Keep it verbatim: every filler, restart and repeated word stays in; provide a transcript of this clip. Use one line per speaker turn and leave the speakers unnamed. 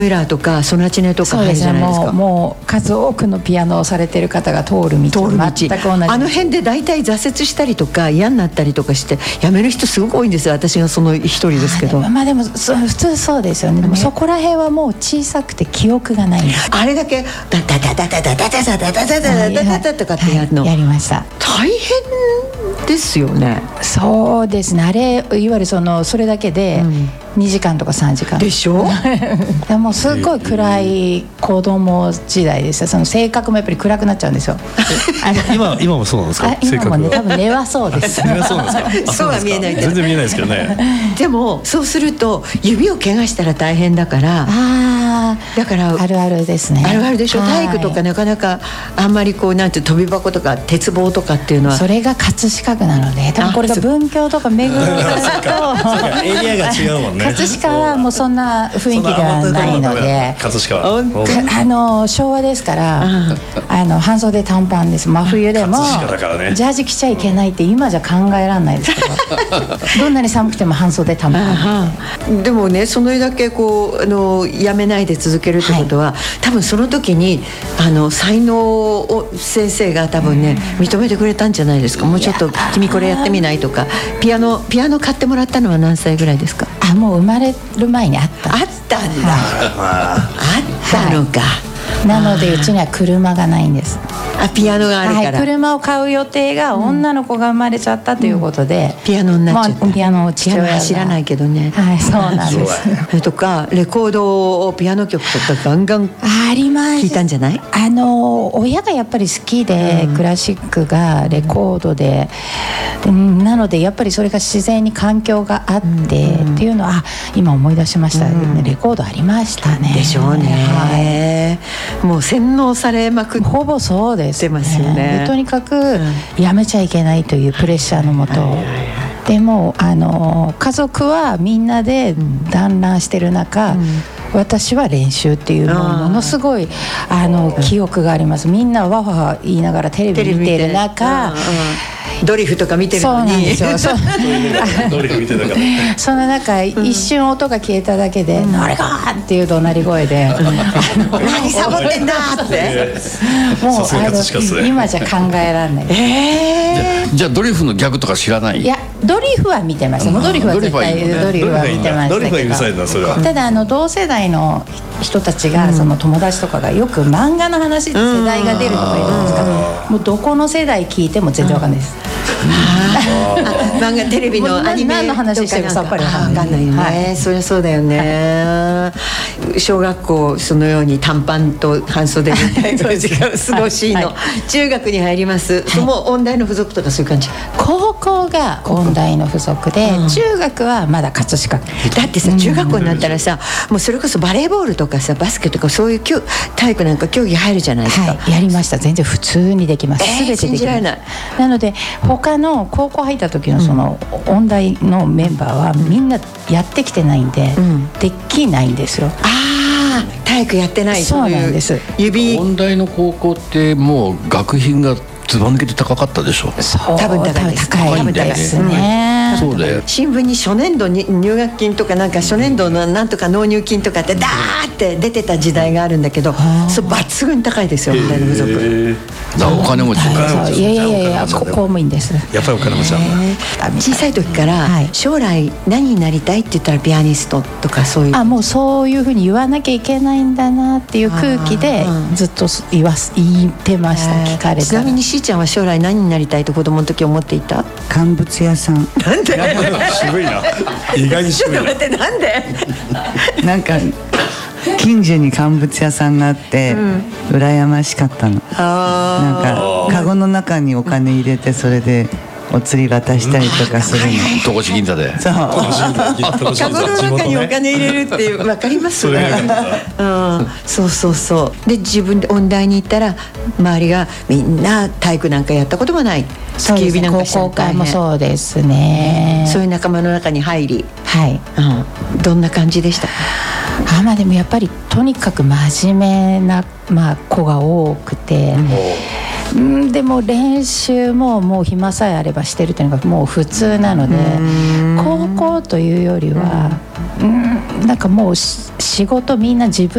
ミラーとかソナチネとか入るじゃないですか。
そうですね、もう、もう数多くのピアノをされてる方が通る道、
通る道
全く同じ。
あの辺で大体挫折したりとか嫌になったりとかして辞める人すごく多いんですよ。私がその一人ですけど。
あ、でも、まあ、でもそ普通そうですよね。でもそこら辺はもう小さくて記憶がないんです。
あれだけダダダダダダダダダダダダダダダダとかってやるの、
はい、やりました。
大変ですよね。
そうですね、あれいわゆるそのそれだけでにじかんとかさんじかん
でしょ
でもすごい暗い子供時代でした。その性格もやっぱり暗くなっちゃうんですよ
今, 今もそうなんですか。
今もね、多分根はそうです
根はそうなんですか。
そうは見えないけど
全然見えないですけどね
でもそうすると指を怪我したら大変だから、
あ
だから
あるあるですね。
あるあるでしょ。体育とかなかなかあんまりこうなんて飛び箱とか鉄棒とかっていうのは、
それが葛飾区なので、多分これが文京とか目黒だと
エリアが違うもんね。
葛飾はもうそんな雰囲気ではないので、
葛飾は
あの昭和ですから、あの半袖短パンです。真冬でもジャージ着ちゃいけないって今じゃ考えられないですけどどんなに寒くても半袖短パ
ンでもね、それだけこうあのやめないで続けるってことは、はい、多分その時にあの才能を先生が多分ね、うん、認めてくれたんじゃないですか。もうちょっと君これやってみないとか。ピアノピアノ買ってもらったのは何歳ぐらいですか。
あ、もう生まれる前にあった
あったんだ、はい、あったのか、はい、
なのでうちには車がないんです。
あ、ピアノがあるから、
はい、車を買う予定が女の子が生まれちゃったということで、
うん、ピアノになっちゃった、
まあ、ピアノを父親が
走らないけどね、
はい、そうなんです
それとかレコードをピアノ曲とかガンガン
あります
聞いたんじゃない。
あの親がやっぱり好きで、うん、クラシックがレコードで、うん、なのでやっぱりそれが自然に環境があって、うん、っていうのは今思い出しました、うん、レコードありましたね。
でしょうね、はい、もう洗脳されまくって
ほぼそうですね。
ますよね。
でとにかくやめちゃいけないというプレッシャーのもと、でもあの家族はみんなで団らんしてる中、うん、私は練習っていうのものすごいあの記憶があります。みんなわわわ言いながらテレビ見てる中、
ドリフとか見てるのに、そうなんですよそう
ドリフ見てたから
その中、うん、一瞬音が消えただけで「なれが!」っていう怒鳴り声で「
何サボってんだ!」って
もうあの今じゃ考えられない。
えー、じゃあドリフのギャグとか知らない。
いやドリフは見てました。ドリフは絶対ドリフは見てましたけど、ただあの同世代の人たちが、その友達とかがよく漫画の話で世代が出るとか言うんですけど、もうどこの世代聞いても全然わかんないです。
漫画テレビのアニメ
何の話してるかさっぱり分
かんないよね、はい、そりゃそうだよね、はい、小学校そのように短パンと半袖みたいな時間過ごしいの、はい、中学に入ります、はい、もう音大の付属とかそういう感じ。
高校が音大の付属で、うん、中学はまだ葛飾。
だってさ、中学校になったらさ、もうそれこそバレーボールとかさバスケとかそういう体育なんか競技入るじゃないですか、
はい、やりました。全然普通にできます、
えー、
全てできます。
信じられない。
なので他の高校入った時のその音大のメンバーはみんなやってきてないんで、うん、できないんですよ。
ああ、体育やってない。
そうなんです。
指音大の高校ってもう学費がずば抜けて高かったでしょ。
そう、
多分高いです。
高いですね。
そうだよ。
新聞に初年度に入学金とかなんか初年度のなんとか納入金とかってダーって出てた時代があるんだけど、そう抜群に高いですよ、音大の付属。
お金持ち。
いやいやいやいや、公務員です。
やっぱりお金持ちなんだ。
小さい時から将来何になりたいって言ったらピアニストとかそういう。
あ、もうそういうふうに言わなきゃいけないんだなっていう空気でずっと言わす言ってました。聞かれた。
ちなみにしーちゃんは将来何になりたいと子供の時思っていた？
乾物屋さん。
なんで？
渋いな。意外に渋いな。
ちょっと待って、なんで？
なんか近所に乾物屋さんがあって、うん、羨ましかったの。なんかカゴの中にお金入れてそれでお釣り渡したりとかするの。
戸越銀座で。
そう。
カゴの中にお金入れるっていう、わかります？うん、そうそうそう。で自分で音大に行ったら周りがみんな体育なんかやったこともない。
そうですね、高校会もそうですね。
そういう仲間の中に入り、
はい、
うん、どんな感じでした？
あ、まあでもやっぱりとにかく真面目な、まあ、子が多くて、 うんでも練習ももう暇さえあればしてるというのがもう普通なので、高校というよりはうんなんかもう仕事みんな自分